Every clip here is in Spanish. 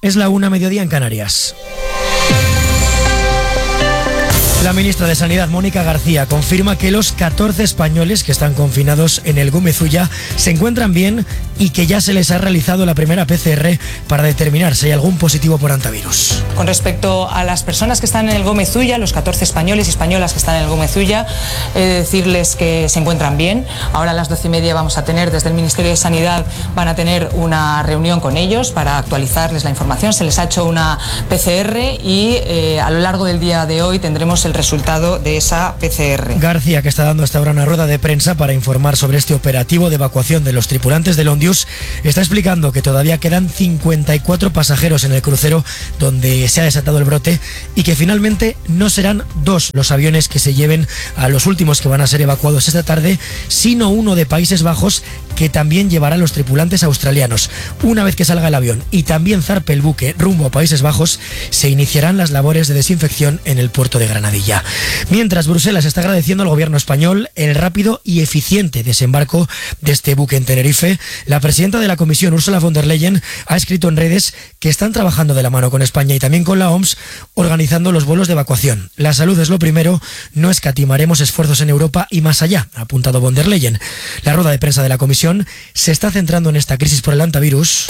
Es la 1:00 en Canarias. La ministra de Sanidad, Mónica García, confirma que los 14 españoles que están confinados en el Gómez-Ulla se encuentran bien y que ya se les ha realizado la primera PCR para determinar si hay algún positivo por hantavirus. Con respecto a las personas que están en el Gómez-Ulla, los 14 españoles y españolas que están en el Gómez-Ulla, he de decirles que se encuentran bien. Ahora a las 12:30 vamos a tener, desde el Ministerio de Sanidad, van a tener una reunión con ellos para actualizarles la información. Se les ha hecho una PCR y a lo largo del día de hoy tendremos el resultado de esa PCR. García, que está dando hasta ahora una rueda de prensa para informar sobre este operativo de evacuación de los tripulantes del Ondius, está explicando que todavía quedan 54 pasajeros en el crucero donde se ha desatado el brote y que finalmente no serán 2 los aviones que se lleven a los últimos que van a ser evacuados esta tarde, sino uno de Países Bajos que también llevará a los tripulantes australianos. Una vez que salga el avión y también zarpe el buque rumbo a Países Bajos, se iniciarán las labores de desinfección en el puerto de Granadilla. Mientras, Bruselas está agradeciendo al gobierno español el rápido y eficiente desembarco de este buque en Tenerife. La presidenta de la Comisión, Ursula von der Leyen, ha escrito en redes que están trabajando de la mano con España y también con la OMS, organizando los vuelos de evacuación. La salud es lo primero, no escatimaremos esfuerzos en Europa y más allá, ha apuntado von der Leyen. La rueda de prensa de la Comisión se está centrando en esta crisis por el hantavirus.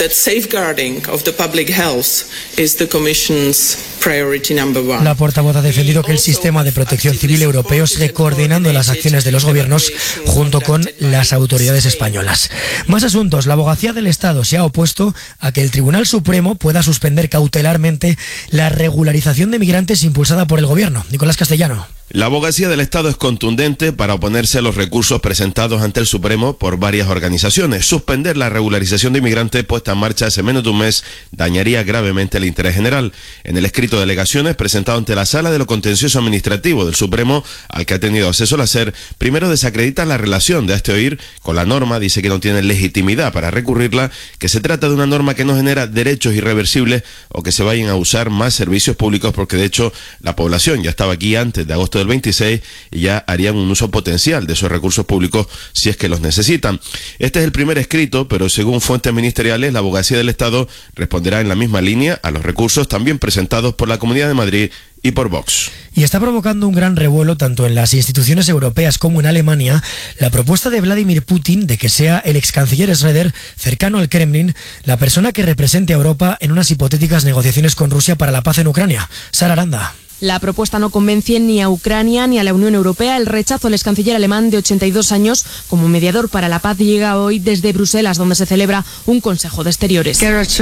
La portavoz ha defendido que el sistema de protección civil europeo sigue coordinando las acciones de los gobiernos junto con las autoridades españolas. Más asuntos. La Abogacía del Estado se ha opuesto a que el Tribunal Supremo pueda suspender cautelarmente la regularización de migrantes impulsada por el gobierno. Nicolás Castellano. La Abogacía del Estado es contundente para oponerse a los recursos presentados ante el Supremo por varias organizaciones. Suspender la regularización de inmigrantes puesta en marcha hace menos de un mes dañaría gravemente el interés general. En el escrito de alegaciones presentado ante la Sala de lo Contencioso Administrativo del Supremo, al que ha tenido acceso la SER, primero desacredita la relación de este oír con la norma, dice que no tiene legitimidad para recurrirla, que se trata de una norma que no genera derechos irreversibles o que se vayan a usar más servicios públicos, porque de hecho la población ya estaba aquí antes de agosto del 26 y ya harían un uso potencial de esos recursos públicos si es que los necesitan. Este es el primer escrito, pero según fuentes ministeriales, la Abogacía del Estado responderá en la misma línea a los recursos también presentados por la Comunidad de Madrid y por Vox. Y está provocando un gran revuelo tanto en las instituciones europeas como en Alemania la propuesta de Vladimir Putin de que sea el ex canciller Schröder, cercano al Kremlin, la persona que represente a Europa en unas hipotéticas negociaciones con Rusia para la paz en Ucrania. Sara Aranda. La propuesta no convence ni a Ucrania ni a la Unión Europea. El rechazo al ex canciller alemán de 82 años como mediador para la paz llega hoy desde Bruselas, donde se celebra un Consejo de Exteriores.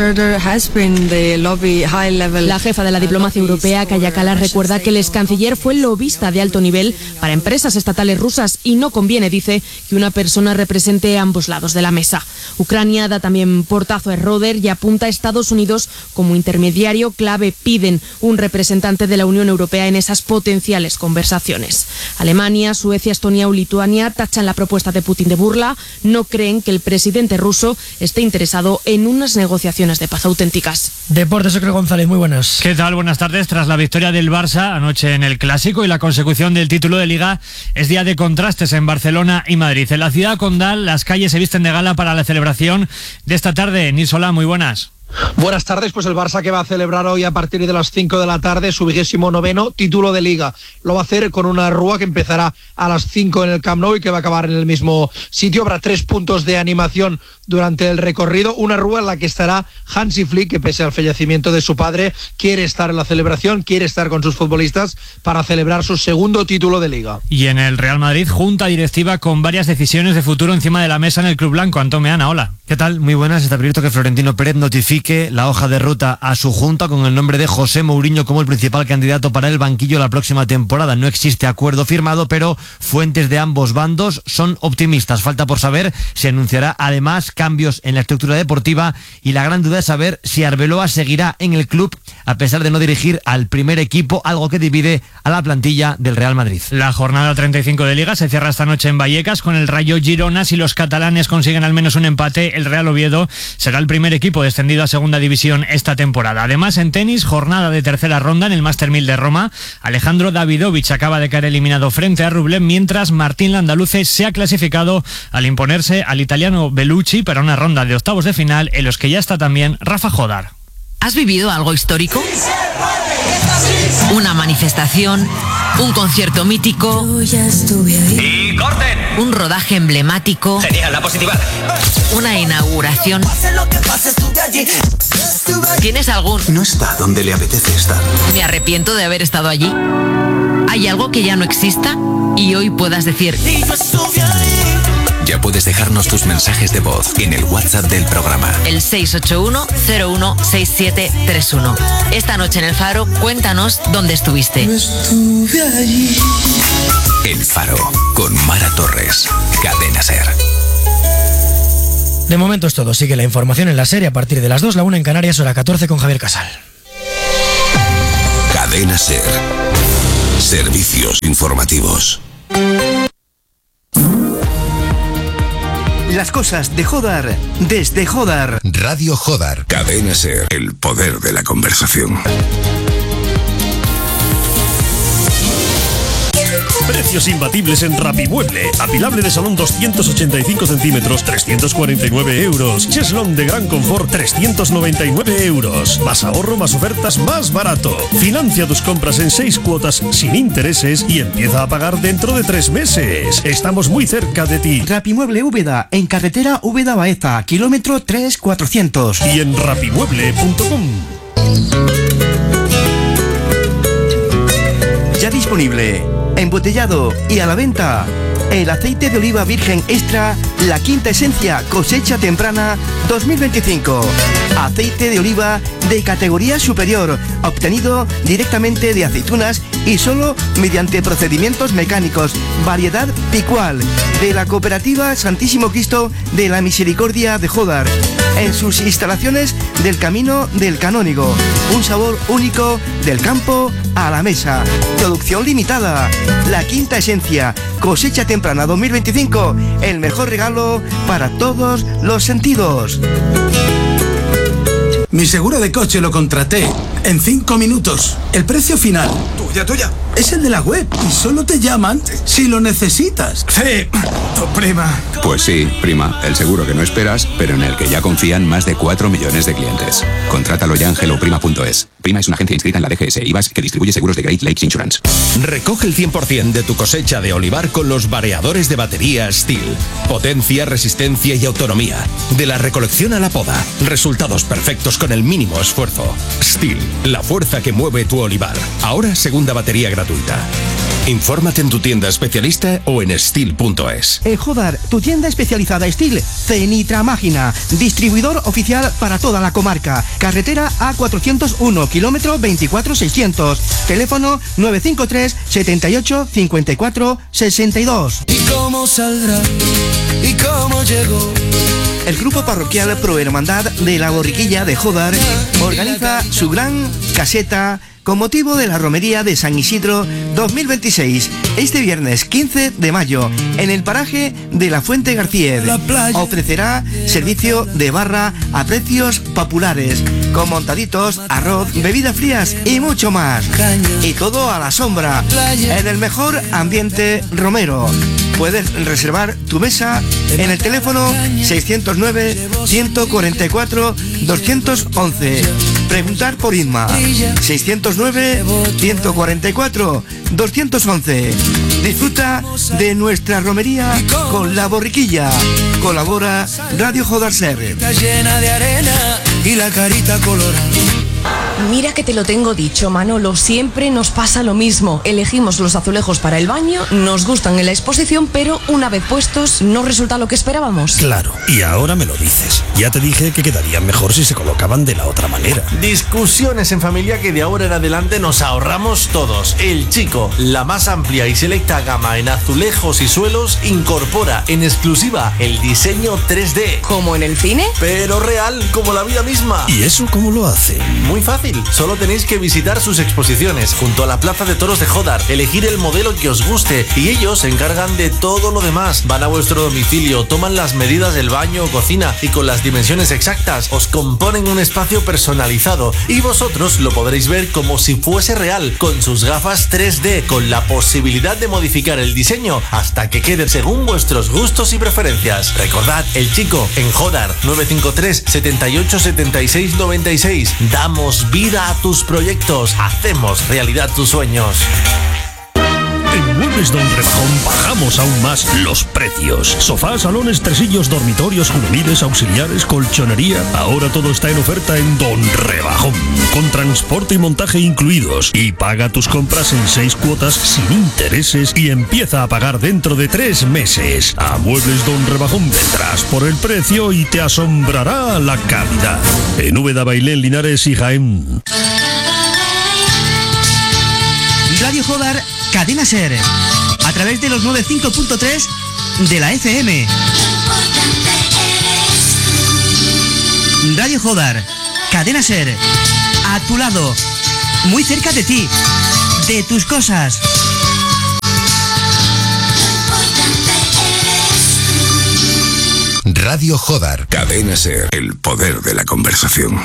La jefa de la diplomacia europea, Kaja Kallas, recuerda que el ex canciller fue lobista de alto nivel para empresas estatales rusas y no conviene, dice, que una persona represente ambos lados de la mesa. Ucrania da también portazo a Schröder y apunta a Estados Unidos como intermediario clave. Piden un representante de la Unión Europea en esas potenciales conversaciones. Alemania, Suecia, Estonia o Lituania tachan la propuesta de Putin de burla. No creen que el presidente ruso esté interesado en unas negociaciones de paz auténticas. Deportes, Ocre González, muy buenas. ¿Qué tal? Buenas tardes. Tras la victoria del Barça anoche en el Clásico y la consecución del título de Liga, es día de contrastes en Barcelona y Madrid. En la ciudad condal, las calles se visten de gala para la celebración de esta tarde. Nisola, muy buenas. Buenas tardes, pues el Barça que va a celebrar hoy a partir de las 5 de la tarde su 29º título de Liga. Lo va a hacer con una rúa que empezará a las 5 en el Camp Nou y que va a acabar en el mismo sitio. Habrá 3 puntos de animación durante el recorrido, una rúa en la que estará Hansi Flick, que pese al fallecimiento de su padre, quiere estar en la celebración, quiere estar con sus futbolistas para celebrar su segundo título de Liga. Y en el Real Madrid, junta directiva con varias decisiones de futuro encima de la mesa en el Club Blanco. Antón Meana, hola. ¿Qué tal? Muy buenas. Está previsto que Florentino Pérez notifique la hoja de ruta a su junta con el nombre de José Mourinho como el principal candidato para el banquillo la próxima temporada. No existe acuerdo firmado, pero fuentes de ambos bandos son optimistas. Falta por saber si anunciará además cambios en la estructura deportiva y la gran duda es saber si Arbeloa seguirá en el club a pesar de no dirigir al primer equipo, algo que divide a la plantilla del Real Madrid. La jornada 35 de Liga se cierra esta noche en Vallecas con el Rayo Girona. Si los catalanes consiguen al menos un empate, el Real Oviedo será el primer equipo descendido a segunda división esta temporada. Además, en tenis, jornada de tercera ronda en el Master 1000 de Roma. Alejandro Davidovich acaba de caer eliminado frente a Rublev, mientras Martín Landaluce se ha clasificado al imponerse al italiano Bellucci para una ronda de octavos de final en los que ya está también Rafa Jodar. ¿Has vivido algo histórico? Una manifestación, un concierto mítico. ¡Y corten! Un rodaje emblemático. Genial, la positiva. Una inauguración. ¿Tienes algún? No está donde le apetece estar. Me arrepiento de haber estado allí. ¿Hay algo que ya no exista? Y hoy puedas decir... Ya puedes dejarnos tus mensajes de voz en el WhatsApp del programa. El 681-016731. Esta noche en El Faro, cuéntanos dónde estuviste. El Faro, con Mara Torres. Cadena SER. De momento es todo. Sigue la información en la serie a partir de las 2, la 1 en Canarias, hora 14 con Javier Casal. Cadena SER. Servicios informativos. Las cosas de Jodar desde Jodar. Radio Jodar. Cadena SER. El poder de la conversación. Precios imbatibles en Rapimueble. Apilable de salón 285 centímetros, 349 euros. Cheslón de gran confort, 399 euros. Más ahorro, más ofertas, más barato. Financia tus compras en 6 cuotas sin intereses y empieza a pagar dentro de 3 meses. Estamos muy cerca de ti. Rapimueble Úbeda, en carretera Úbeda-Baeza, kilómetro 3400. Y en rapimueble.com. Ya disponible, embotellado y a la venta, el aceite de oliva virgen extra, la quinta esencia cosecha temprana 2025. Aceite de oliva de categoría superior, obtenido directamente de aceitunas y solo mediante procedimientos mecánicos. Variedad Picual, de la cooperativa Santísimo Cristo de la Misericordia de Jodar, en sus instalaciones del Camino del Canónigo. Un sabor único del campo a la mesa. Producción limitada. La quinta esencia, cosecha temprana 2025. El mejor regalo para todos los sentidos. Mi seguro de coche lo contraté en 5 minutos. El precio final. Tuya. Es el de la web y solo te llaman si lo necesitas. Sí, tu prima. Pues sí, prima. El seguro que no esperas, pero en el que ya confían más de 4 millones de clientes. Contrátalo ya en helloprima.es. Prima es una agencia inscrita en la DGS IVAS que distribuye seguros de Great Lakes Insurance. Recoge el 100% de tu cosecha de olivar con los variadores de batería Steel. Potencia, resistencia y autonomía. De la recolección a la poda. Resultados perfectos con el mínimo esfuerzo. Steel, la fuerza que mueve tu olivar. Ahora segunda batería gratuita. Infórmate en tu tienda especialista o en steel.es. Jodar, tu tienda especializada Steel, Cenitra Mágina, distribuidor oficial para toda la comarca. Carretera A401, kilómetro 24600. Teléfono 953 78 54 62. ¿Y cómo saldrá? ¿Y cómo llegó? El grupo parroquial Prohermandad de la Borriquilla de Jodar organiza su gran caseta con motivo de la romería de San Isidro 2026, este viernes 15 de mayo, en el paraje de la Fuente García. Ofrecerá servicio de barra a precios populares, con montaditos, arroz, bebidas frías y mucho más. Y todo a la sombra, en el mejor ambiente romero. Puedes reservar tu mesa en el teléfono 609-144-211. Preguntar por Inma. 609-144-211. Disfruta de nuestra romería con la borriquilla. Colabora Radio Jodar SER. Está llena de arena y la carita colorada. Mira que te lo tengo dicho, Manolo, siempre nos pasa lo mismo. Elegimos los azulejos para el baño, nos gustan en la exposición, pero una vez puestos no resulta lo que esperábamos. Claro, y ahora me lo dices. Ya te dije que quedarían mejor si se colocaban de la otra manera. Discusiones en familia que de ahora en adelante nos ahorramos todos. El Chico, la más amplia y selecta gama en azulejos y suelos, incorpora en exclusiva el diseño 3D. ¿Como en el cine? Pero real, como la vida misma. ¿Y eso cómo lo hace? Muy fácil. fácil, solo tenéis que visitar sus exposiciones junto a la Plaza de Toros de Jódar, elegir el modelo que os guste y ellos se encargan de todo lo demás. Van a vuestro domicilio, toman las medidas del baño o cocina y con las dimensiones exactas os componen un espacio personalizado y vosotros lo podréis ver como si fuese real, con sus gafas 3D, con la posibilidad de modificar el diseño hasta que quede según vuestros gustos y preferencias. Recordad, El Chico, en Jódar, 953 78 76 96. Damos vida a tus proyectos, hacemos realidad tus sueños. En Muebles Don Rebajón bajamos aún más los precios. Sofás, salones, tresillos, dormitorios, juveniles, auxiliares, colchonería. Ahora todo está en oferta en Don Rebajón, con transporte y montaje incluidos. Y paga tus compras en 6 cuotas sin intereses y empieza a pagar dentro de 3 meses. A Muebles Don Rebajón vendrás por el precio y te asombrará la calidad. En Úbeda, Bailén, Linares y Jaén. Radio Jódar, Cadena Ser, a través de los 95.3 de la FM. Radio Jódar, Cadena Ser, a tu lado, muy cerca de ti, de tus cosas. Radio Jódar, Cadena Ser, el poder de la conversación.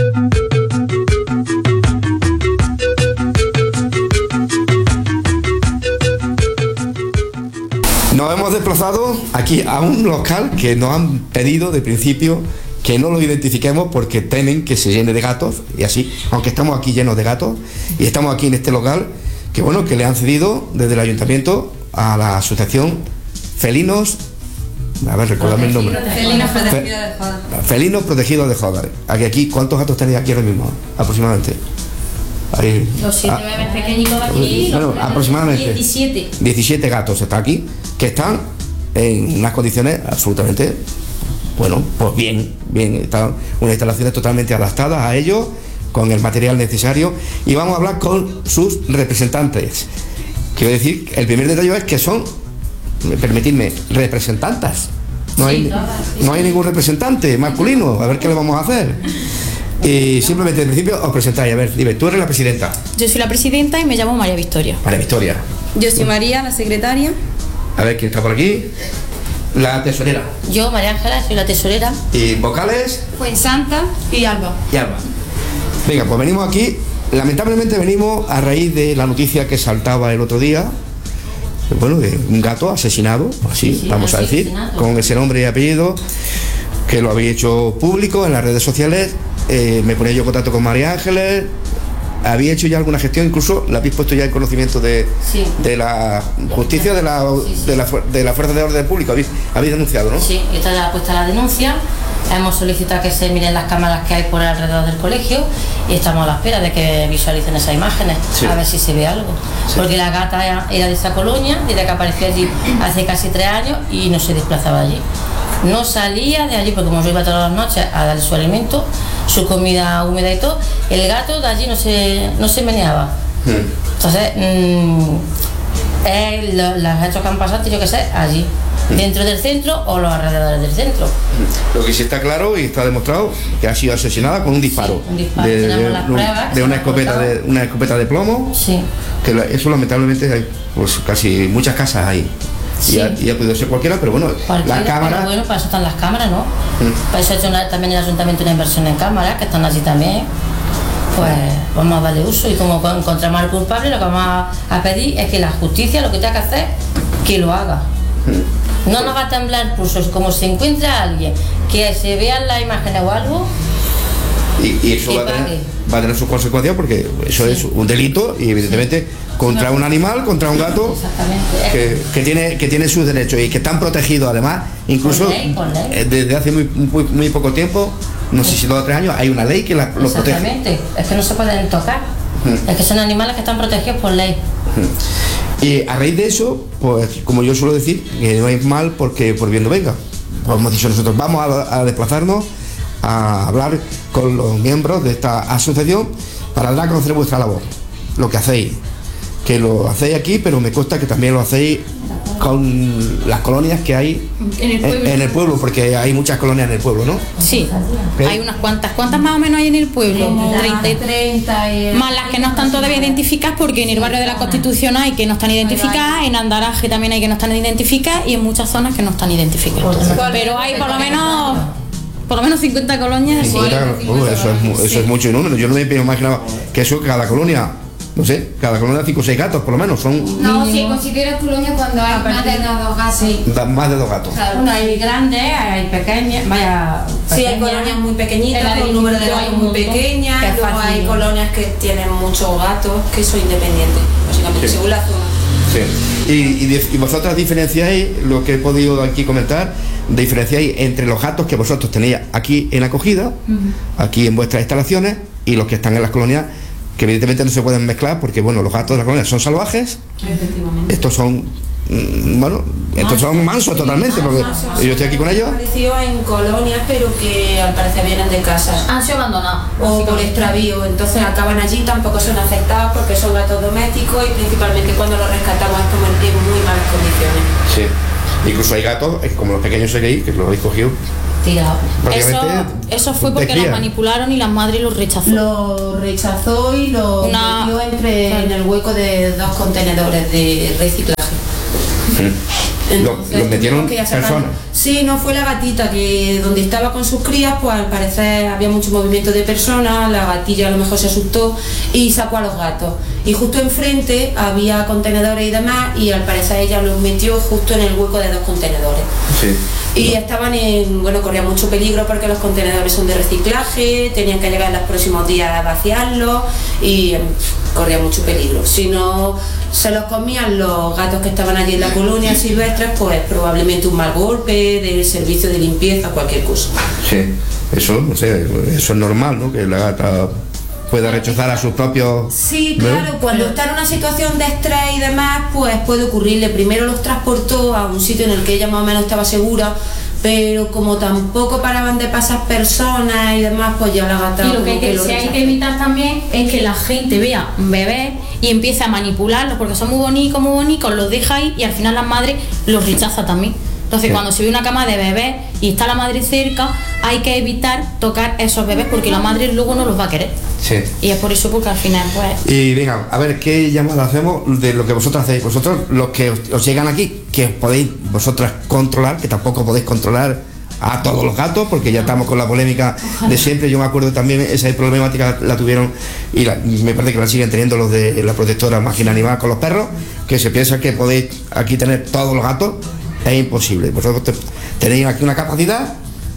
Nos hemos desplazado aquí a un local que nos han pedido de principio que no lo identifiquemos porque temen que se llene de gatos y así, aunque estamos aquí llenos de gatos y estamos aquí en este local que bueno, que le han cedido desde el ayuntamiento a la asociación Felinos, a ver, recuérdame el nombre. Felinos Protegidos de Jódar. Felinos Protegidos de Jódar. Aquí, ¿cuántos gatos tenéis aquí ahora mismo? Aproximadamente. Ahí, los 7 bebés pequeñitos aquí, bueno, aproximadamente 17 gatos están aquí, que están en unas condiciones absolutamente, bueno, pues bien, están unas instalaciones totalmente adaptadas a ellos, con el material necesario, y vamos a hablar con sus representantes. Quiero decir, el primer detalle es que son, permitidme, representantas. No hay ningún representante masculino. A ver qué le vamos a hacer. Y simplemente, en principio, os presentáis. A ver, dime, tú eres la presidenta. Yo soy la presidenta y me llamo María Victoria. María Victoria. Yo soy María, la secretaria. A ver, ¿quién está por aquí? La tesorera. Yo, María Ángela, soy la tesorera. ¿Y vocales? Fuensanta y Alba. Y Alba. Venga, pues venimos aquí. Lamentablemente venimos a raíz de la noticia que saltaba el otro día. Bueno, de un gato asesinado, así vamos a decir, con ese nombre y apellido, que lo había hecho público en las redes sociales. Me ponía yo en contacto con María Ángeles, había hecho ya alguna gestión, incluso la habéis puesto ya en conocimiento de la justicia, de la fuerza de orden público, habéis denunciado, ¿no? Sí, está ya puesta la denuncia, hemos solicitado que se miren las cámaras que hay por alrededor del colegio y estamos a la espera de que visualicen esas imágenes, a ver si se ve algo, porque la gata era de esa colonia, desde que apareció allí hace casi 3 años y no se desplazaba allí. No salía de allí porque como yo iba todas las noches a darle su alimento, su comida húmeda y todo, el gato de allí no se meneaba. Entonces, los hechos que han pasado, yo que sé, allí, dentro del centro o los alrededores del centro. Lo que sí está claro y está demostrado que ha sido asesinada con un disparo. Sí, un disparo. Tenemos las pruebas. De una escopeta de plomo. Sí. Que eso lamentablemente hay pues casi muchas casas ahí. Sí. Y ha podido ser cualquiera, pero bueno, las cámaras. Bueno, para eso están las cámaras, ¿no? Para eso ha hecho también el ayuntamiento una inversión en cámaras, que están allí también. Pues vamos a darle uso y como encontramos al culpable, lo que vamos a pedir es que la justicia lo que tenga que hacer, que lo haga. No nos va a temblar el pulso, como se encuentra alguien que se vean las imágenes o algo. Y eso va a tener sus consecuencias porque eso es un delito y evidentemente contra un animal, contra un gato que tiene sus derechos y que están protegidos además, incluso con ley. Desde hace muy poco tiempo, no sé si 2 o 3 años, hay una ley que los protege. Exactamente, es que no se pueden tocar, es que son animales que están protegidos por ley. Y a raíz de eso, pues como yo suelo decir, que no hay mal porque por bien no venga. Pues hemos dicho nosotros, vamos a desplazarnos a hablar con los miembros de esta asociación para dar a conocer vuestra labor, lo que hacéis, que lo hacéis aquí, pero me consta que también lo hacéis con las colonias que hay en el pueblo, porque hay muchas colonias en el pueblo, ¿no? Sí, hay unas cuantas. ¿Cuántas más o menos hay en el pueblo? 30 y... Más las que no están todavía identificadas, porque en el barrio de la Constitución hay que no están identificadas, en Andaraje también hay que no están identificadas y en muchas zonas que no están identificadas. Pero hay por lo menos 50 colonias. Sí. Eso es mucho número. Yo no me imaginaba que eso, cada colonia, no sé, cada colonia 5 o 6 gatos por lo menos son. No, si consideras colonia cuando hay más de 2 gatos. Sí. Más de 2 gatos. Bueno, hay grandes, hay pequeñas, Sí, hay colonias muy pequeñitas, con un número de gatos muy pequeñas, y luego hay colonias que tienen muchos gatos, que son independientes, básicamente, según la zona. Sí. Y vosotras diferenciáis, lo que he podido aquí comentar, diferenciáis entre los gatos que vosotros tenéis aquí en acogida, aquí en vuestras instalaciones, y los que están en las colonias, que evidentemente no se pueden mezclar, porque bueno, los gatos de la colonia son salvajes. Efectivamente. Estos son, estos son mansos totalmente, porque yo estoy aquí con ellos. Aparecido en colonias, pero que al parecer vienen de casa. Han sido abandonados. O por extravío, entonces acaban allí, tampoco son afectados porque son gatos domésticos y principalmente cuando los rescatamos estamos en muy malas condiciones. Sí, incluso hay gatos, como los pequeños seguís, que los habéis cogido. Tirado. Eso fue porque los manipularon y la madre los rechazó. Lo rechazó y lo metió en el hueco de 2 contenedores de reciclaje. Los metieron personas. Sí, no fue la gatita, que donde estaba con sus crías, pues al parecer había mucho movimiento de personas, la gatilla a lo mejor se asustó y sacó a los gatos. Y justo enfrente había contenedores y demás, y al parecer ella los metió justo en el hueco de 2 contenedores. Sí. Y estaban corría mucho peligro porque los contenedores son de reciclaje, tenían que llegar en los próximos días a vaciarlos y corría mucho peligro. Si no se los comían los gatos que estaban allí en la colonia silvestres, pues probablemente un mal golpe del servicio de limpieza, cualquier cosa. Sí, eso, no sé, eso es normal, ¿no? Que la gata pueda rechazar a sus propios... Sí, claro, cuando está en una situación de estrés y demás, pues puede ocurrirle. Primero los transportó a un sitio en el que ella más o menos estaba segura, pero como tampoco paraban de pasar personas y demás, pues ya la gata... Y lo que hay que evitar también es que la gente vea bebés y empiece a manipularlos, porque son muy bonitos, los deja ahí y al final la madre los rechaza también. Entonces, cuando se ve una cama de bebés y está la madre cerca, hay que evitar tocar esos bebés porque la madre luego no los va a querer. Sí. Y es por eso porque al final, pues... Y venga, a ver, ¿qué llamada hacemos de lo que vosotros hacéis? Vosotros, los que os llegan aquí, que os podéis vosotras controlar, que tampoco podéis controlar a todos los gatos, porque ya estamos con la polémica de siempre. Yo me acuerdo también, esa problemática la tuvieron y me parece que la siguen teniendo los de la protectora Máquina Animal con los perros, que se piensa que podéis aquí tener todos los gatos. Es imposible. Vosotros tenéis aquí una capacidad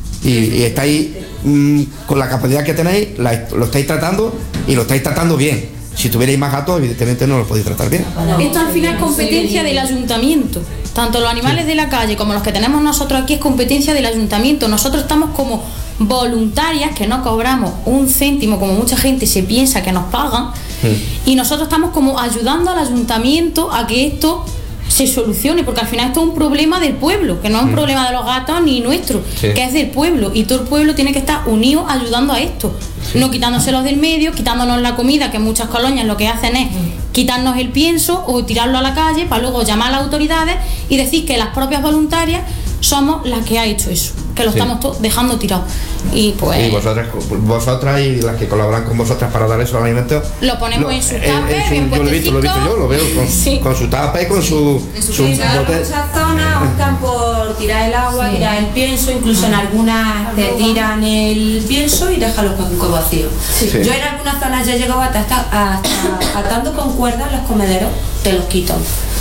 y estáis con la capacidad que tenéis, lo estáis tratando y lo estáis tratando bien. Si tuvierais más gatos, evidentemente no los podéis tratar bien. Esto al final es competencia del ayuntamiento. Tanto los animales de la calle como los que tenemos nosotros aquí es competencia del ayuntamiento. Nosotros estamos como voluntarias, que no cobramos un céntimo como mucha gente se piensa que nos pagan, y nosotros estamos como ayudando al ayuntamiento a que esto se solucione, porque al final esto es un problema del pueblo, que no es un problema de los gatos ni nuestro, que es del pueblo, y todo el pueblo tiene que estar unido ayudando a esto, no quitándoselos del medio, quitándonos la comida, que muchas colonias lo que hacen es quitarnos el pienso o tirarlo a la calle para luego llamar a las autoridades y decir que las propias voluntarias somos las que ha hecho eso, que lo estamos dejando tirado. Y pues... Y vosotras y las que colaboran con vosotras para dar esos alimentos... Lo ponemos en su tape, bien puestecito. Lo veo con su tape, con su bote. En muchas zonas optan por tirar el agua, tirar el pienso, incluso en algunas te tiran el pienso y dejan los cuencos vacíos. Yo en algunas zonas ya he llegado hasta atando con cuerdas los comederos, te los quitan.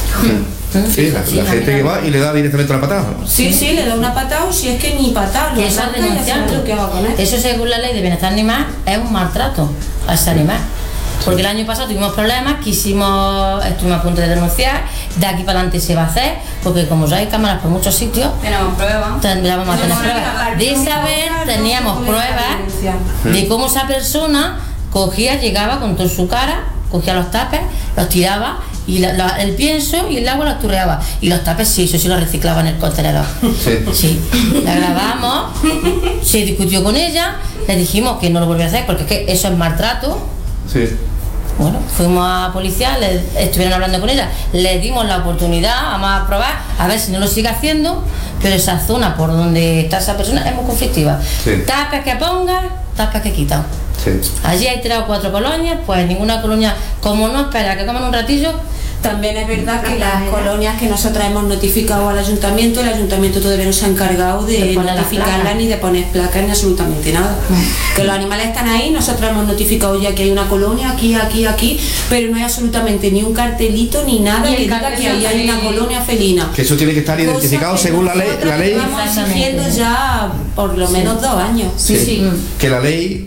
Sí, la gente que va y le da directamente una patada. Sí, le da una patada, o si es que ni patada. Que eso es denunciarlo. Eso, según la ley de bienestar animal, es un maltrato a ese animal. Porque el año pasado tuvimos problemas, estuvimos a punto de denunciar, de aquí para adelante se va a hacer, porque como ya hay cámaras por muchos sitios, tenemos pruebas. Vamos a tener pruebas. De esa vez teníamos pruebas de cómo esa persona cogía, llegaba con toda su cara, cogía los tapes, los tiraba y el pienso y el agua los turreaba, y los tapes sí los reciclaba en el contenedor. Sí, la grabamos, se discutió con ella, le dijimos que no lo volvía a hacer porque es que eso es maltrato. Bueno, fuimos a policía, estuvieron hablando con ella, le dimos la oportunidad, vamos a probar, a ver si no lo sigue haciendo, pero esa zona por donde está esa persona es muy conflictiva. Sí. Tapas que ponga, tapas que quitan. Sí. Allí hay 3 o 4 colonias, pues ninguna colonia, como no espera que coman un ratillo. También es verdad que las colonias que nosotros hemos notificado al ayuntamiento, el ayuntamiento todavía no se ha encargado de notificarlas ni de poner placas ni absolutamente nada. Que los animales están ahí, nosotros hemos notificado ya que hay una colonia aquí, pero no hay absolutamente ni un cartelito ni nada que diga que ahí hay una colonia felina. Que eso tiene que estar identificado según la ley. Estamos exigiendo ya por lo menos 2 años. Sí. Que la ley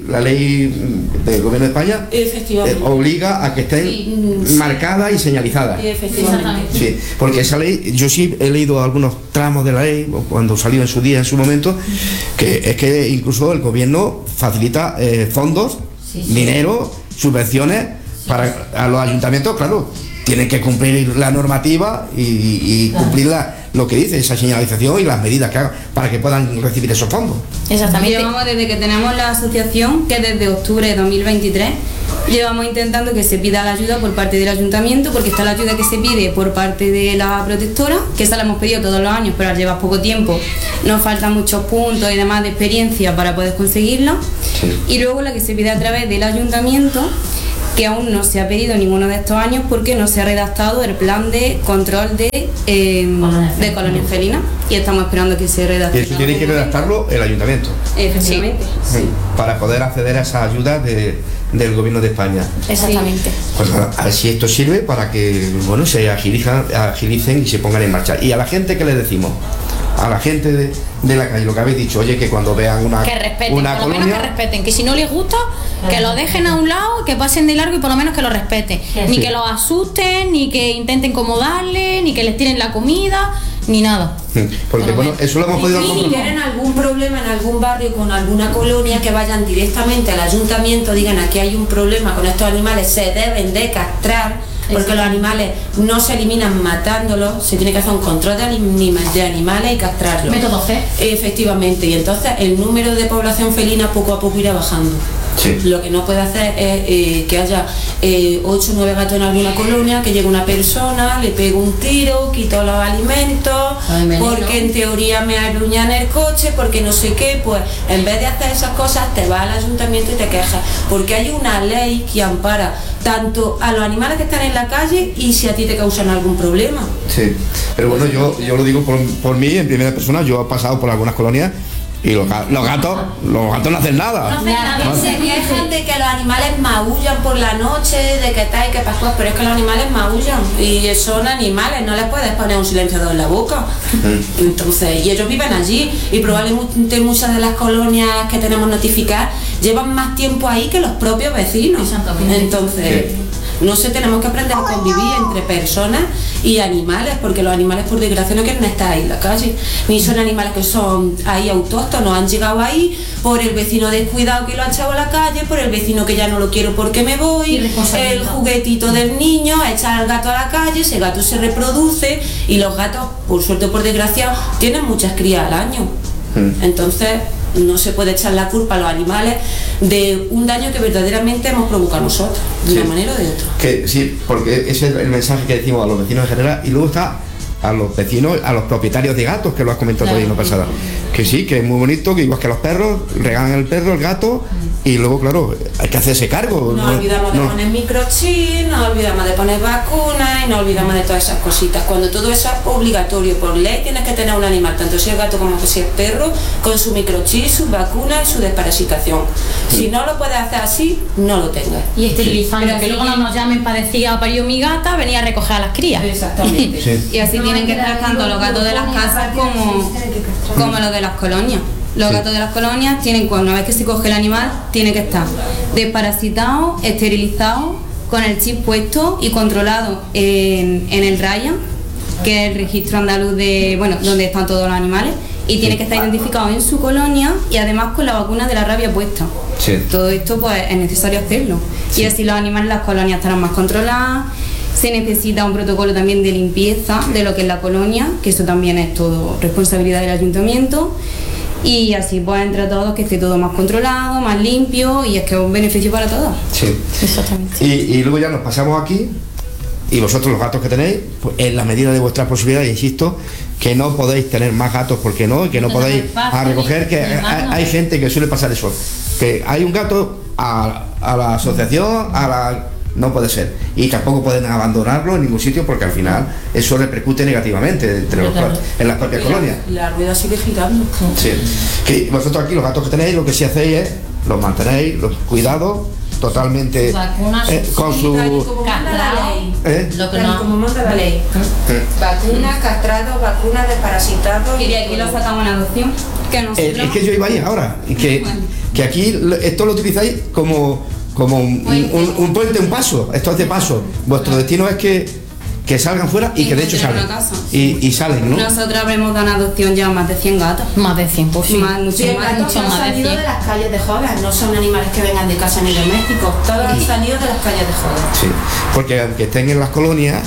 del gobierno de España obliga a que estén marcadas y señalizadas. Efectivamente. Sí, porque esa ley, yo sí he leído algunos tramos de la ley cuando salió en su momento, que es que incluso el gobierno facilita fondos, dinero, subvenciones para a los ayuntamientos, claro, tienen que cumplir la normativa y cumplir lo que dice esa señalización y las medidas que hagan para que puedan recibir esos fondos. Exactamente. Llevamos desde que tenemos la asociación, que desde octubre de 2023 llevamos intentando que se pida la ayuda por parte del ayuntamiento, porque está la ayuda que se pide por parte de la protectora, que esa la hemos pedido todos los años, pero al llevar poco tiempo nos faltan muchos puntos y demás de experiencia para poder conseguirla. Y luego la que se pide a través del ayuntamiento, que aún no se ha pedido ninguno de estos años porque no se ha redactado el plan de control de colonias felinas, y estamos esperando que se redacte. Y eso tiene que redactarlo el ayuntamiento. Efectivamente. Sí. Para poder acceder a esa ayuda del gobierno de España. Exactamente. Pues a ver si esto sirve para que se agilicen y se pongan en marcha. Y a la gente, ¿qué le decimos? A la gente de la calle, lo que habéis dicho, oye, que cuando vean una que respeten, una por lo menos que respeten, que si no les gusta, que lo dejen a un lado, que pasen de largo y por lo menos que lo respeten. Ni que los asusten, ni que intenten incomodarles, ni que les tiren la comida, ni nada. Porque bueno, eso lo hemos podido comprobar. Si tienen algún problema en algún barrio con alguna colonia, que vayan directamente al ayuntamiento, digan aquí hay un problema con estos animales, se deben de castrar. Porque los animales no se eliminan matándolos, se tiene que hacer un control de animales y castrarlos. Método C. Efectivamente, y entonces el número de población felina poco a poco irá bajando. Sí. Lo que no puede hacer es que haya 8 o 9 gatos en alguna colonia, que llegue una persona, le pegue un tiro, quito los alimentos, porque en teoría me arruñan el coche, porque no sé qué, pues en vez de hacer esas cosas te vas al ayuntamiento y te quejas, porque hay una ley que ampara tanto a los animales que están en la calle y si a ti te causan algún problema. Sí, pero bueno, yo lo digo por mí en primera persona. Yo he pasado por algunas colonias y los gatos no hacen nada. Se quejan de que los animales maullan por la noche, de que tal y que pascuas, pero es que los animales maullan y son animales, no les puedes poner un silenciador en la boca. Entonces, y ellos viven allí y probablemente muchas de las colonias que tenemos notificadas llevan más tiempo ahí que los propios vecinos. Entonces, no sé, tenemos que aprender a convivir entre personas y animales, porque los animales por desgracia no quieren estar ahí en la calle, ni son animales que son ahí autóctonos, han llegado ahí por el vecino descuidado que lo ha echado a la calle, por el vecino que ya no lo quiero porque me voy, el juguetito del niño, a echar al gato a la calle, ese gato se reproduce y los gatos, por suerte o por desgracia, tienen muchas crías al año. Entonces no se puede echar la culpa a los animales de un daño que verdaderamente hemos provocado nosotros, de una manera o de otra. Que sí, porque ese es el mensaje que decimos a los vecinos en general, y luego está a los vecinos, a los propietarios de gatos, que lo has comentado por ahí no pasada. Que sí, que es muy bonito, que igual que los perros, regalan el perro, el gato, y luego, claro, hay que hacerse cargo. No olvidamos de poner microchip, no olvidamos de poner vacunas y no olvidamos de todas esas cositas. Cuando todo eso es obligatorio por ley, tienes que tener un animal, tanto si es gato como si es perro, con su microchip, sus vacunas y su desparasitación. Si no lo puedes hacer así, no lo tengas. Y esterilizando, pero que luego no nos llamen para decir, parió mi gata, venía a recoger a las crías. Exactamente. Y así tienen que estar tanto los gatos de las casas como los de las colonias. Los gatos de las colonias tienen, una vez que se coge el animal, tiene que estar desparasitado, esterilizado, con el chip puesto y controlado en el RAIA, que es el registro andaluz de, donde están todos los animales, y tiene que estar identificado en su colonia y además con la vacuna de la rabia puesta. Todo esto pues es necesario hacerlo. Y así los animales en las colonias estarán más controladas. Se necesita un protocolo también de limpieza de lo que es la colonia, que eso también es todo responsabilidad del ayuntamiento. y así pues entre todos que esté todo más controlado, más limpio y es que es un beneficio para todos. Sí. Exactamente. Y luego ya nos pasamos aquí y vosotros los gatos que tenéis, pues en la medida de vuestras posibilidades, insisto, que no podéis tener más gatos porque no, y que no podéis recoger, que hay gente que suele pasar eso, que hay un gato a la asociación, no puede ser, y tampoco pueden abandonarlo en ningún sitio porque al final eso repercute negativamente en las propias colonias. La rueda sigue girando. Sí. Que vosotros aquí los gatos que tenéis, lo que sí hacéis es los mantenéis, los cuidados totalmente con su lo que no, como manda la ley. Vacunas, castrados, vacunas desparasitados. Y de aquí lo sacamos en adopción. Que nosotros... es que yo iba ahí ahora, y que aquí esto lo utilizáis como un puente, un paso. Esto es de paso. Vuestro destino es que salgan fuera y que de hecho salen. Y salen, ¿no? Nosotros habremos dado en adopción ya más de 100 gatos. Más de 100, pues sí. Mucho más han salido de las calles de Jodas, no son animales que vengan de casa ni domésticos, todos han salido de las calles de Jodas. Sí, porque aunque estén en las colonias,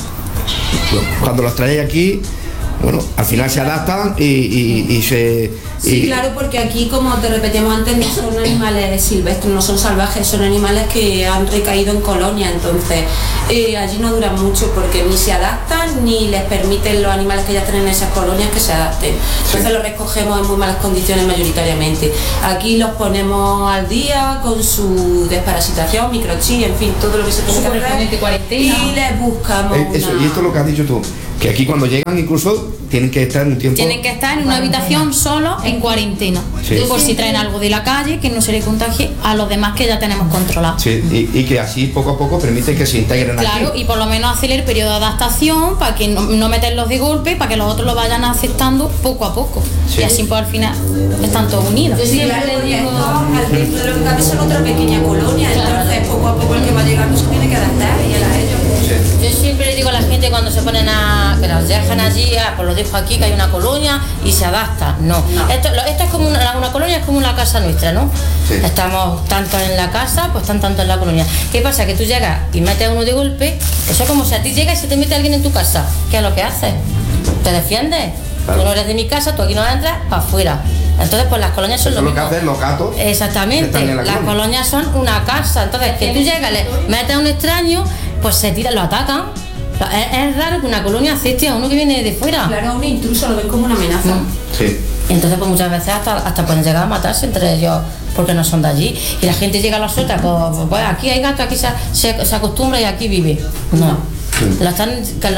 cuando los traéis aquí, bueno, al final se adaptan y se... Sí, claro, porque aquí, como te repetimos antes, no son animales silvestres, no son salvajes, son animales que han recaído en colonia, entonces allí no duran mucho porque ni se adaptan ni les permiten los animales que ya tienen en esas colonias que se adapten. Entonces los recogemos en muy malas condiciones mayoritariamente. Aquí los ponemos al día con su desparasitación, microchip, en fin, todo lo que se puede hacer y les buscamos eso, y esto es lo que has dicho tú, que aquí cuando llegan incluso tienen que estar un tiempo... Tienen que estar en una habitación solo en cuarentena, por si traen algo de la calle que no se le contagie a los demás que ya tenemos controlados. Sí, y que así poco a poco permite que se integren aquí. Claro, y por lo menos hacer el periodo de adaptación para que no meterlos de golpe, para que los otros lo vayan aceptando poco a poco. Y así pues al final están todos unidos. Yo siempre le digo, dentro de lo que cabe son otra pequeña colonia, entonces poco a poco el que va llegando se tiene que adaptar y él a ellos. Yo siempre le digo a la gente cuando se ponen que los dejan allí, pues lo dejo aquí que hay una colonia y se adapta. No. Esto es como una colonia, es como una casa nuestra, ¿no? Sí. Estamos tanto en la casa, pues están tanto en la colonia. ¿Qué pasa? Que tú llegas y metes a uno de golpe, eso es como si a ti llegas y se te mete alguien en tu casa. ¿Qué es lo que haces? ¿Te defiendes? Claro. Tú no eres de mi casa, tú aquí no entras, para afuera. Entonces, pues las colonias son lo mismo. Eso es lo que hacen los gatos. Exactamente. Las colonias son una casa. Entonces, que tú llegas, le metes a un extraño, pues se tiran, lo atacan. Es raro que una colonia acepte a uno que viene de fuera. Claro, a un intruso lo ven como una amenaza. Sí. Y entonces pues muchas veces hasta pueden llegar a matarse entre ellos porque no son de allí. Y la gente llega a los suelta, pues aquí hay gato, aquí se acostumbra y aquí vive. No. Lo están,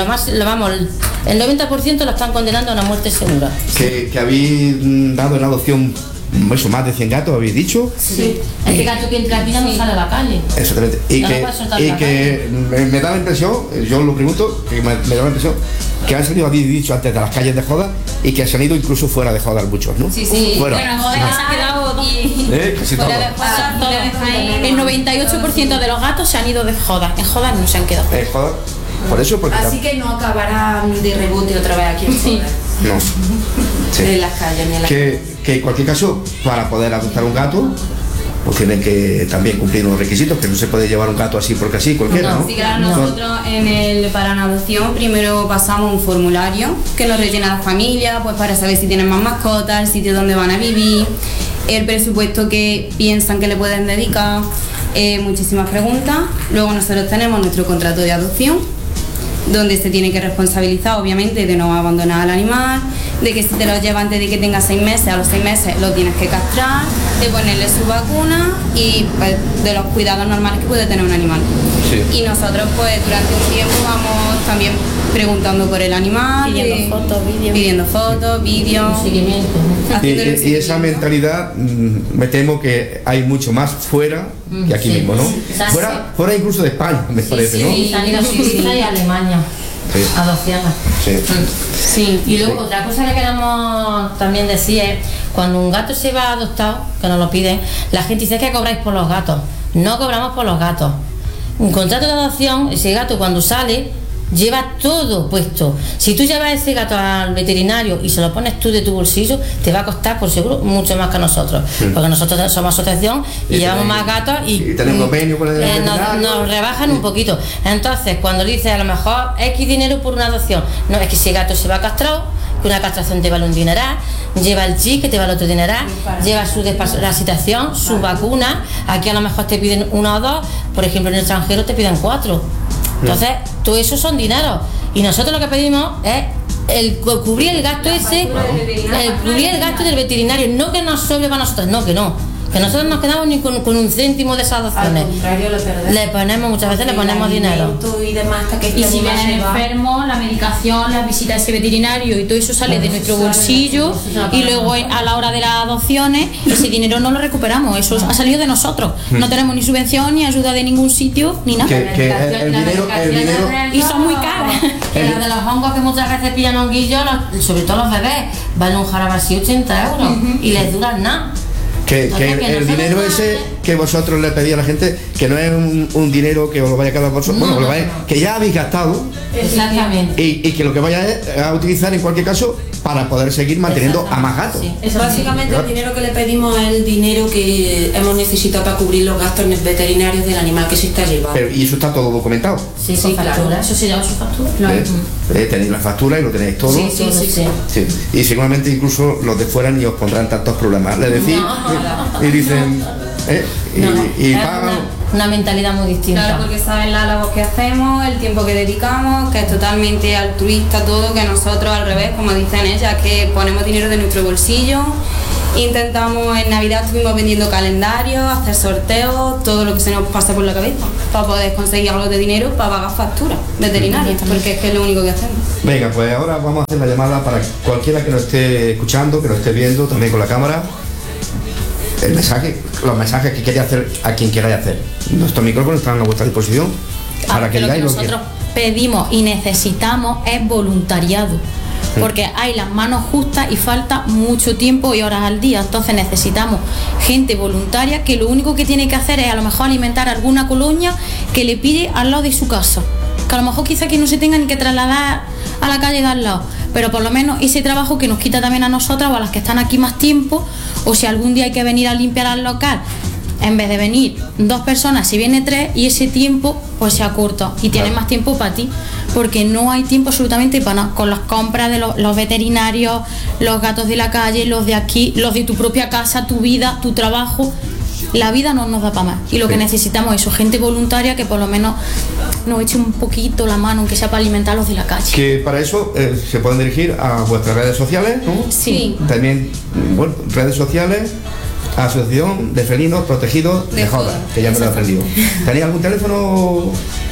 el 90% lo están condenando a una muerte segura. Que habéis dado en adopción eso, más de 100 gatos, habéis dicho. Sí. Este gato que entra aquí no sale a la calle. Exactamente. Y que me da la impresión, yo lo pregunto, que me da la impresión que han salido, habéis dicho antes, de las calles de Jodas y que se han ido incluso fuera de Jodas muchos, ¿no? Sí, sí. Bueno, Jodas se ha quedado casi fuera de Jodas. El 98% de los gatos se han ido de Jodas. En Jodas no se han quedado. En Jodas. Por eso, porque así que no acabarán de rebote otra vez aquí en Jodas. No. Sí. En las calles ni en las que en cualquier caso, para poder adoptar un gato, pues tienen que también cumplir unos requisitos, que no se puede llevar un gato así porque así, cualquiera, ¿no? Sí, claro, nosotros para una adopción primero pasamos un formulario que lo rellena la familia, pues para saber si tienen más mascotas, el sitio donde van a vivir, el presupuesto que piensan que le pueden dedicar, muchísimas preguntas. Luego nosotros tenemos nuestro contrato de adopción, donde se tiene que responsabilizar obviamente de no abandonar al animal, de que si te lo llevas antes de que tenga 6 meses, a los 6 meses lo tienes que castrar, de ponerle su vacuna y pues, de los cuidados normales que puede tener un animal. Sí. Y nosotros pues durante un tiempo vamos también preguntando por el animal, pidiendo fotos, vídeos, seguimiento. Y esa mentalidad me temo que hay mucho más fuera que aquí mismo, ¿no? Fuera incluso de España, me parece, ¿no? Sí, han ido a Suiza y a Alemania. Sí. Adopciones. Sí. Y luego otra cosa que queremos también decir es, cuando un gato se va adoptado, que nos lo piden, la gente dice que cobráis por los gatos. No cobramos por los gatos. Un contrato de adopción, ese gato cuando sale lleva todo puesto. Si tú llevas ese gato al veterinario y se lo pones tú de tu bolsillo, te va a costar por seguro mucho más que a nosotros, porque nosotros somos asociación y llevamos más gatos y tenemos convenio con el nos rebajan un poquito. Entonces cuando le dices a lo mejor X dinero por una adopción, no, es que ese gato se va castrado, que una castración te vale un dineral, lleva el chip que te vale otro dineral, lleva su desparasitación, su vacuna. Aquí a lo mejor te piden 1 o 2, por ejemplo en el extranjero te piden 4. Entonces, todo eso son dineros. Y nosotros lo que pedimos es cubrir el gasto cubrir el gasto del veterinario, no que nos sobre para nosotros, no, que nosotros nos quedamos ni con un céntimo de esas adopciones. Al contrario, le ponemos muchas veces dinero. Y demás, hasta que y si vienen enfermos, la medicación, las visitas a ese veterinario y todo eso sale de nuestro bolsillo, y luego a la hora de las adopciones ese dinero no lo recuperamos, eso ha salido de nosotros. No tenemos ni subvención ni ayuda de ningún sitio ni nada. El dinero y son muy caras. Las de los hongos que muchas veces pillan honguillos, sobre todo los bebés, valen un jarabe así 80 euros y les duran nada. Que el dinero ese que vosotros le pedís a la gente, que no es un dinero que os lo vaya a quedar vosotros, que ya habéis gastado. Exactamente. Y que lo que vaya a utilizar en cualquier caso para poder seguir manteniendo a más gatos. Básicamente el dinero que le pedimos es el dinero que hemos necesitado para cubrir los gastos veterinarios del animal que se está llevando. Y eso está todo documentado. Sí, factura, eso se llama su factura. Tenéis la factura y lo tenéis todo. Sí. Y seguramente incluso los de fuera ni os pondrán tantos problemas. Le decís y dicen y pagan. Una mentalidad muy distinta. Claro, porque saben la labor que hacemos, el tiempo que dedicamos, que es totalmente altruista todo, que nosotros al revés, como dicen ellas, que ponemos dinero de nuestro bolsillo. Intentamos, en Navidad estuvimos vendiendo calendarios, hacer sorteos, todo lo que se nos pasa por la cabeza, para poder conseguir algo de dinero para pagar facturas veterinarias, porque es que es lo único que hacemos. Venga, pues ahora vamos a hacer la llamada para cualquiera que nos esté escuchando, que nos esté viendo también con la cámara. Los mensajes que queráis hacer a quien queráis hacer. Nuestros micrófonos están a vuestra disposición para que lo digáis que nosotros pedimos y necesitamos es voluntariado, porque hay las manos justas y falta mucho tiempo y horas al día. Entonces necesitamos gente voluntaria que lo único que tiene que hacer es a lo mejor alimentar alguna colonia que le pide al lado de su casa, que a lo mejor quizá que no se tenga ni que trasladar a la calle de al lado, pero por lo menos ese trabajo que nos quita también a nosotras o a las que están aquí más tiempo, o si algún día hay que venir a limpiar al local, en vez de venir 2 personas, si viene 3 y ese tiempo pues se acorta y tienes más tiempo para ti, porque no hay tiempo absolutamente para nada, con las compras de los veterinarios, los gatos de la calle, los de aquí, los de tu propia casa, tu vida, tu trabajo. La vida no nos da para más y lo que necesitamos es gente voluntaria que por lo menos nos eche un poquito la mano, aunque sea para alimentar a los de la calle. Que para eso se pueden dirigir a vuestras redes sociales, ¿no? Sí. También, redes sociales, Asociación de Felinos Protegidos de Joda, que ya me lo he aprendido. ¿Tenéis algún teléfono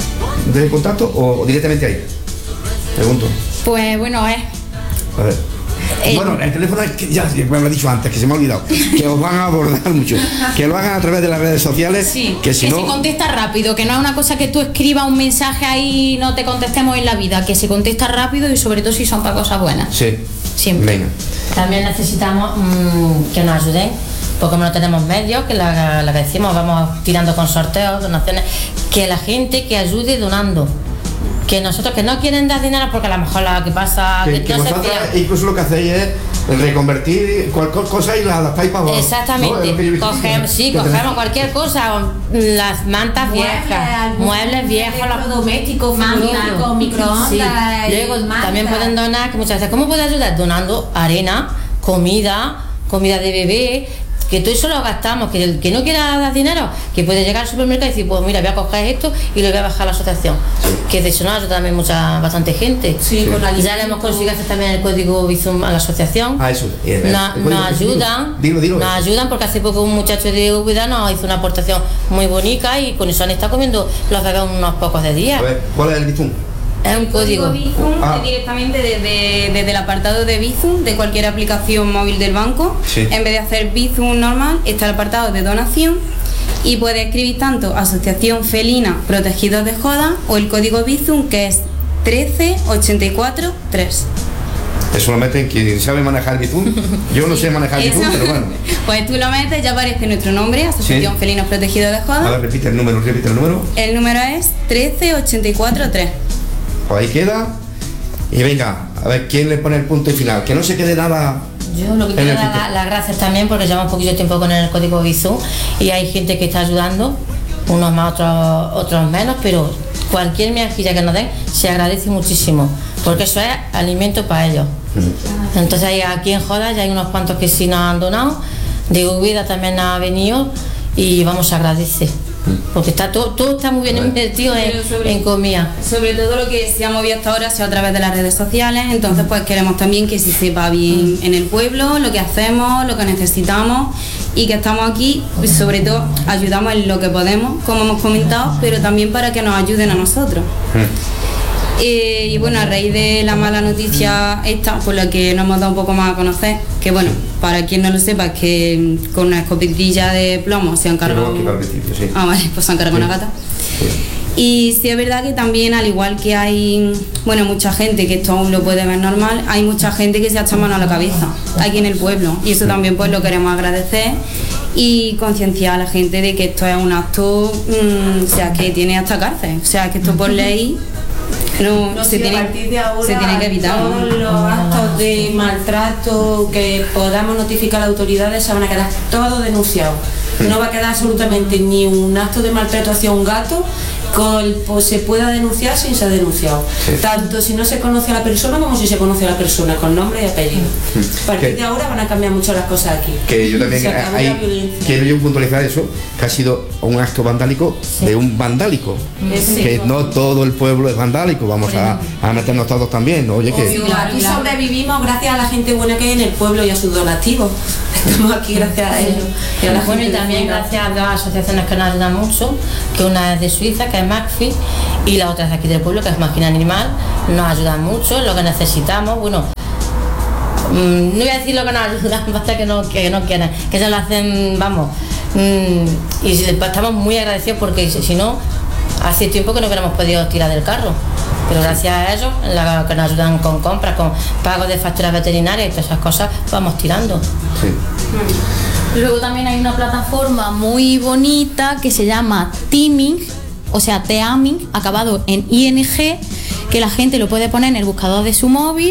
de contacto o directamente ahí? Pregunto. Pues bueno, A ver. Bueno, el teléfono es que ya me lo he dicho antes, que se me ha olvidado, que os van a abordar mucho, que lo hagan a través de las redes sociales, que si no... se contesta rápido, que no es una cosa que tú escribas un mensaje ahí y no te contestemos en la vida, que se contesta rápido y sobre todo si son para cosas buenas. Sí. Siempre. Venga. También necesitamos que nos ayuden, porque como no tenemos medios, que la que decimos, vamos tirando con sorteos, donaciones, que la gente que ayude donando. Que nosotros que no quieren dar dinero porque a lo mejor lo que pasa que no vosotros se incluso lo que hacéis es reconvertir cualquier cosa y la adaptáis para vosotros. Exactamente, ¿no? cogemos cualquier cosa, las mantas viejas, muebles viejos, electrodomésticos, mantas, microondas. Luego también pueden donar, que muchas veces, ¿cómo puede ayudar? Donando arena, comida de bebé. Que todo eso lo gastamos, que el que no quiera dar dinero, que puede llegar al supermercado y decir, pues mira, voy a coger esto y lo voy a bajar a la asociación. Que de eso nos ayuda también bastante gente. Ya le hemos conseguido hacer también el código Bizum a la asociación. Eso. Nos ayudan. Nos ayudan porque hace poco un muchacho de Úbeda nos hizo una aportación muy bonita y con eso han estado comiendo los bebés unos pocos de días. A ver, ¿cuál es el Bizum? Es un código Bizum directamente desde el apartado de Bizum de cualquier aplicación móvil del banco. En vez de hacer Bizum normal, está el apartado de donación y puede escribir tanto Asociación Felina Protegidos de Joda o el código Bizum, que es 13843. Eso lo meten quien sabe manejar Bizum. Yo no sé manejar Bizum, pero bueno. Pues tú lo metes, ya aparece nuestro nombre, Asociación Felinos Protegidos de Joda. A ver, repite el número. El número es 13843. Pues ahí queda. Y venga, a ver quién le pone el punto y final. Que no se quede nada. Yo lo que quiero dar las gracias también porque llevamos un poquito de tiempo con el código Bizum y hay gente que está ayudando, unos más, otros menos, pero cualquier miajilla que nos den se agradece muchísimo porque eso es alimento para ellos. Entonces aquí en Jodas ya hay unos cuantos que sí nos han donado, de Úbeda también ha venido y vamos a agradecer. Porque está todo está muy bien invertido en comida. Sobre todo lo que se ha movido hasta ahora ha sido a través de las redes sociales, entonces pues queremos también que se sepa bien en el pueblo lo que hacemos, lo que necesitamos y que estamos aquí, pues sobre todo ayudamos en lo que podemos, como hemos comentado, pero también para que nos ayuden a nosotros. Y bueno, a raíz de la mala noticia esta, por la que nos hemos dado un poco más a conocer, que bueno, para quien no lo sepa, es que con una escopetilla de plomo se han cargado... Ah, vale, pues se han cargado una gata. Y sí es verdad que también, al igual que hay, bueno, mucha gente que esto aún lo puede ver normal, hay mucha gente que se ha echado mano a la cabeza aquí en el pueblo, y eso también pues lo queremos agradecer y concienciar a la gente de que esto es un acto, o sea, que tiene hasta cárcel, o sea, que esto por ley se tiene que evitar. Todos los actos de maltrato que podamos notificar a las autoridades se van a quedar todos denunciados. No va a quedar absolutamente ni un acto de maltrato hacia un gato pues se pueda denunciar sin ser denunciado. Tanto si no se conoce a la persona como si se conoce a la persona, con nombre y apellido. A partir de ahora van a cambiar mucho las cosas aquí. Que yo también quiero yo puntualizar eso, que ha sido un acto vandálico de un vandálico. Que no todo el pueblo es vandálico, vamos a meternos todos también, ¿no? Oye, que aquí sobrevivimos gracias a la gente buena que hay en el pueblo y a sus donativos. Estamos aquí gracias a ellos. Y también gracias a dos asociaciones que nos ayudan mucho, que una es de Suiza, que es McFi, y la otra es de aquí del pueblo, que es Máquina Animal. Nos ayudan mucho, lo que necesitamos, bueno, no voy a decir lo que nos ayudan, basta que no quieran, que se lo hacen, vamos, y estamos muy agradecidos porque si no, hace tiempo que no hubiéramos podido tirar del carro, pero gracias a ellos, que nos ayudan con compras, con pagos de facturas veterinarias y todas esas cosas, vamos tirando. Luego también hay una plataforma muy bonita que se llama Teaming, o sea, Teaming, acabado en ING, que la gente lo puede poner en el buscador de su móvil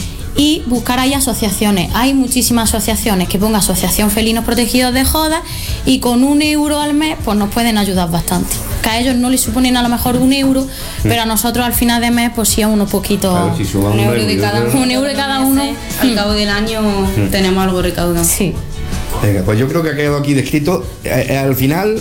y buscar ahí asociaciones. Hay muchísimas asociaciones, que ponga Asociación Felinos Protegidos de Jodas, y con 1 euro al mes pues nos pueden ayudar bastante. Que a ellos no les suponen a lo mejor 1 euro, pero a nosotros al final de mes pues sí a unos poquitos, claro, si un euro de cada uno, al cabo del año tenemos algo recaudado. Sí. Venga, pues yo creo que ha quedado aquí descrito. Al final,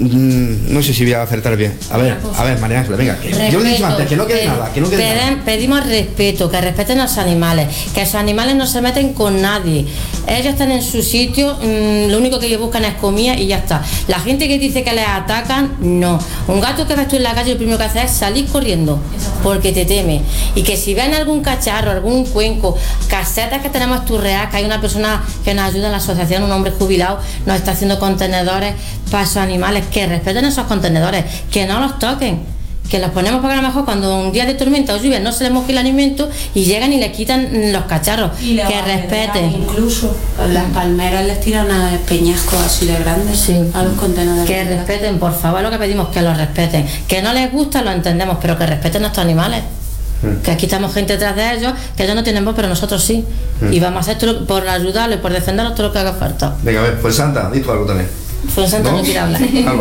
no sé si voy a acertar bien. A ver, María Ángeles, venga. Yo lo he dicho antes, que no quede nada. Pedimos respeto, que respeten a los animales, que esos animales no se meten con nadie. Ellos están en su sitio, lo único que ellos buscan es comida y ya está. La gente que dice que les atacan, no. Un gato que ves tú en la calle, lo primero que hace es salir corriendo, porque te teme. Y que si ven algún cacharro, algún cuenco, casetas que tenemos turreadas, que hay una persona que nos ayuda en la asociación, un hombre jubilado, nos está haciendo contenedores para esos animales, que respeten esos contenedores, que no los toquen, que los ponemos para que a lo mejor cuando un día de tormenta o lluvia no se les moje el alimento y llegan y les quitan los cacharros, que respeten. Incluso las palmeras les tiran a peñascos así de grandes a los contenedores. Que respeten, por favor, lo que pedimos, que los respeten. Que no les gusta, lo entendemos, pero que respeten a estos animales. Que aquí estamos gente detrás de ellos, que ellos no tienen voz, pero nosotros sí. Y vamos a hacer todo por ayudarlos y por defenderlos todo lo que haga falta. Venga, a ver, pues Santa, di tú algo también. Fuensanta no quiere hablar.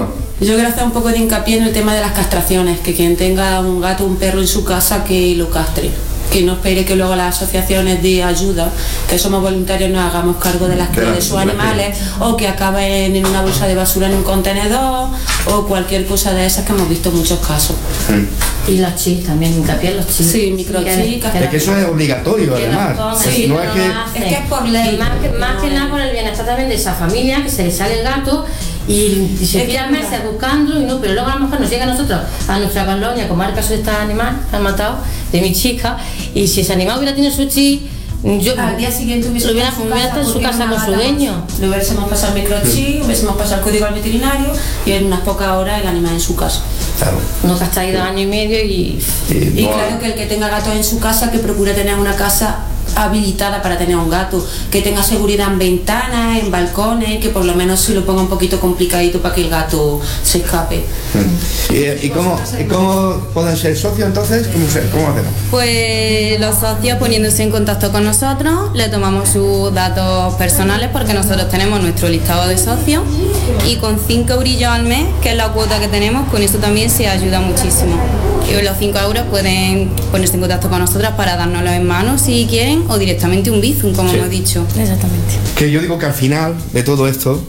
Yo quiero hacer un poco de hincapié en el tema de las castraciones, que quien tenga un gato o un perro en su casa que lo castre, que no espere que luego las asociaciones de ayuda, que somos voluntarios, nos hagamos cargo de las crías de sus animales, o que acaben en una bolsa de basura en un contenedor, o cualquier cosa de esas, que hemos visto muchos casos. Y los chips también, hincapié en los chips. Sí, microchips. Es que eso es obligatorio, además. Sí, no es que es por ley. Más que nada por el bienestar también de esa familia, que se le sale el gato y se tiran meses buscando y no, pero luego a lo mejor nos llega a nosotros, a nuestra colonia, como el caso de este animal que han matado, de mi chica, y si ese animal hubiera tenido su chip, yo al día siguiente hubiera estado en su casa con su dueño. Le hubiésemos pasado el microchip, hubiésemos pasado el código al veterinario y en unas pocas horas el animal en su casa. Claro. No, que hasta ahí 2 años y medio y claro, que el que tenga gatos en su casa, que procure tener una casa habilitada para tener un gato, que tenga seguridad en ventanas, en balcones, que por lo menos se lo ponga un poquito complicadito para que el gato se escape. ¿Y cómo pueden ser socios entonces? ¿Cómo hacemos? Pues los socios poniéndose en contacto con nosotros, le tomamos sus datos personales porque nosotros tenemos nuestro listado de socios y con 5 eurillos al mes, que es la cuota que tenemos, con eso también se ayuda muchísimo. Y los 5 euros pueden ponerse en contacto con nosotras para dárnoslo en mano si quieren o directamente un bizum, como hemos dicho. Exactamente. Que yo digo que al final de todo esto,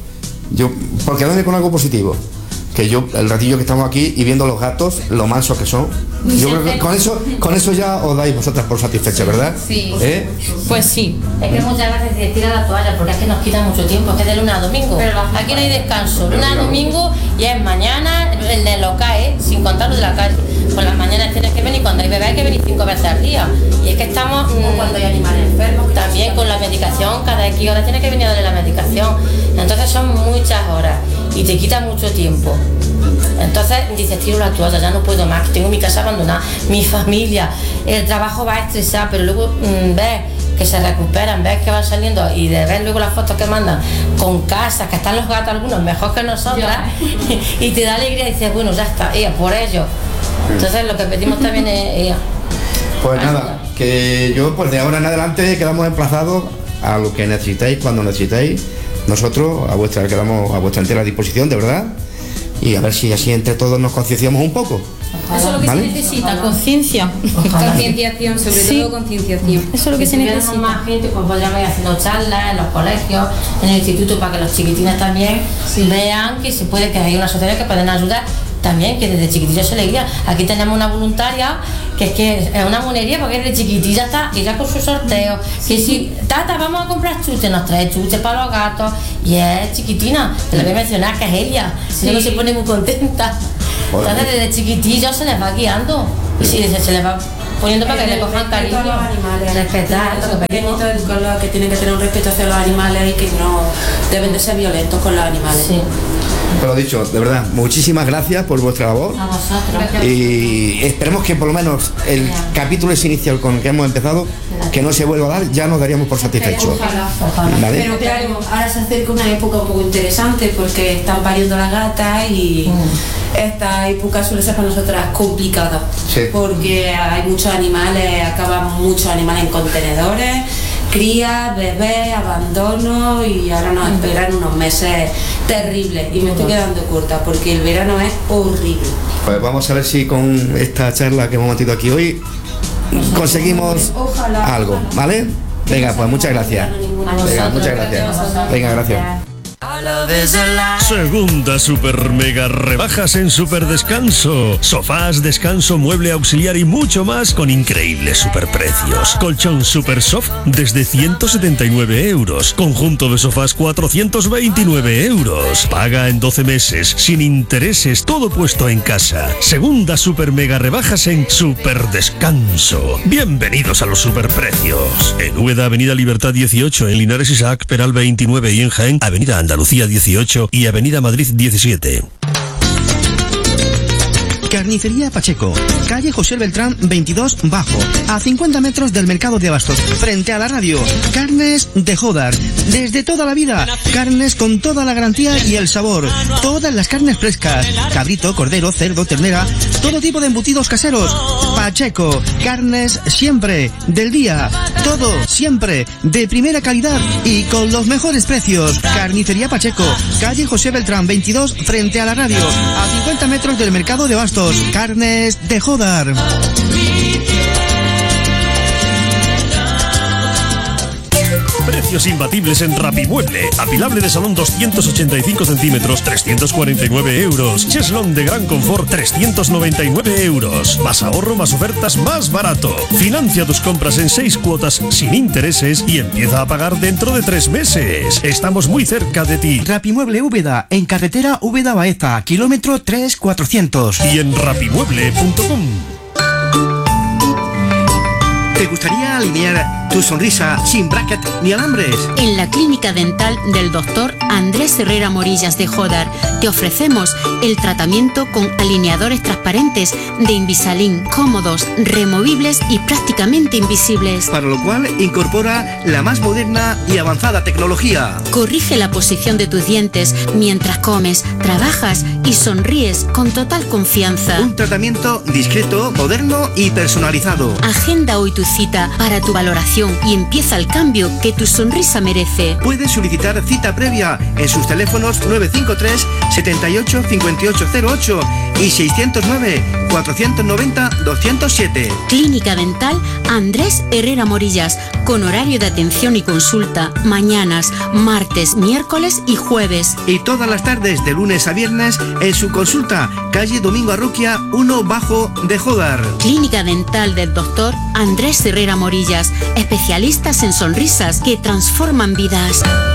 por quedarme con algo positivo, que yo, el ratillo que estamos aquí y viendo los gatos, lo mansos que son, yo creo que con eso ya os dais vosotras por satisfechas, ¿verdad? Sí. Pues sí. Es que muchas veces se tira la toalla porque es que nos quita mucho tiempo, es que de lunes a domingo. Aquí no hay descanso. Lunes a domingo ya es mañana, el de lo cae, sin contar lo de la calle. Por las mañanas tienes que venir, cuando hay bebé hay que venir 5 veces al día. Y es que estamos, cuando hay animales enfermos, también con la medicación, cada X horas tienes que venir a darle la medicación. Entonces son muchas horas y te quita mucho tiempo. Entonces dices, tiro la toalla, ya no puedo más, tengo mi casa abandonada, mi familia, el trabajo va a estresar, pero luego ves que se recuperan, ves que van saliendo y de ver luego las fotos que mandan con casas, que están los gatos algunos mejor que nosotras y te da alegría y dices, bueno, ya está, por ello. Entonces lo que pedimos también es pues nada, que yo pues de ahora en adelante quedamos emplazados a lo que necesitéis, cuando necesitéis, nosotros quedamos a vuestra entera disposición, de verdad, y a ver si así entre todos nos concienciamos un poco. Eso es lo que se necesita, conciencia. Concienciación, sobre todo concienciación. Eso es lo que se necesita. Más gente, pues podríamos ir haciendo charlas en los colegios, en el instituto, para que los chiquitines también vean que se puede, que hay una sociedad que pueden ayudar también, que desde chiquitillos se le guía. Aquí tenemos una voluntaria que es una monería porque desde chiquitilla está ella con sus sorteos, que si tata vamos a comprar chuches, nos trae chuches para los gatos y es chiquitina, te lo voy a mencionar que es ella, si no se pone muy contenta. Entonces desde chiquitillos se les va guiando y si se les va poniendo para que le cojan cariño, respetar, que tienen que tener un respeto hacia los animales y que no deben de ser violentos con los animales. Sí. Pero dicho, de verdad, muchísimas gracias por vuestra labor. A vosotros. Y esperemos que por lo menos el capítulo ese inicial con el que hemos empezado, que no se vuelva a dar, ya nos daríamos por satisfechos. Ojalá. ¿Vale? Pero claro, ahora se acerca una época un poco interesante porque están pariendo las gatas y esta época suele ser para nosotras complicada. Sí. Porque hay muchos animales, acaban muchos animales en contenedores, crías, bebés, abandono y ahora nos esperan unos meses terribles y me estoy quedando corta porque el verano es horrible. Pues vamos a ver si con esta charla que hemos mantenido aquí hoy conseguimos algo, ¿vale? Venga, pues muchas gracias. Venga, muchas gracias. Venga, gracias. Segunda super mega rebajas en Super Descanso. Sofás, descanso, mueble auxiliar y mucho más con increíbles superprecios. Colchón Super Soft desde 179 euros. Conjunto de sofás 429 euros. Paga en 12 meses, sin intereses, todo puesto en casa. Segunda super mega rebajas en Super Descanso. Bienvenidos a los superprecios. En Úbeda, Avenida Libertad 18, en Linares Isaac, Peral 29 y en Jaén, Avenida Andalucía 18 y Avenida Madrid 17. Carnicería Pacheco, calle José Beltrán 22 Bajo, a 50 metros del mercado de Abastos, frente a la radio. Carnes de Jodar, desde toda la vida, carnes con toda la garantía y el sabor, todas las carnes frescas, cabrito, cordero, cerdo, ternera, todo tipo de embutidos caseros. Pacheco, carnes siempre, del día, todo siempre, de primera calidad y con los mejores precios. Carnicería Pacheco, calle José Beltrán 22, frente a la radio, a 50 metros del mercado de Abastos. Carnes de Jodar. Precios imbatibles en Rapimueble. Apilable de salón 285 centímetros, 349 euros. Cheslón de gran confort, 399 euros. Más ahorro, más ofertas, más barato. Financia tus compras en 6 cuotas sin intereses y empieza a pagar dentro de 3 meses. Estamos muy cerca de ti. Rapimueble Úbeda, en carretera Úbeda-Baeza, kilómetro 3400. Y en rapimueble.com. ¿Te gustaría alinear Tu sonrisa sin bracket ni alambres. En la clínica dental del doctor Andrés Herrera Morillas de Jodar te ofrecemos el tratamiento con alineadores transparentes de Invisalin, cómodos, removibles y prácticamente invisibles. Para lo cual incorpora la más moderna y avanzada tecnología. Corrige la posición de tus dientes mientras comes, trabajas y sonríes con total confianza. Un tratamiento discreto, moderno y personalizado. Agenda hoy tu cita para tu valoración y empieza el cambio que tu sonrisa merece. Puedes solicitar cita previa en sus teléfonos 953 78 5808 y 609 490 207. Clínica Dental Andrés Herrera Morillas, con horario de atención y consulta mañanas, martes, miércoles y jueves. Y todas las tardes de lunes a viernes en su consulta, calle Domingo Arruquia 1 bajo de Jodar. Clínica Dental del doctor Andrés Herrera Morillas, especialistas en sonrisas que transforman vidas.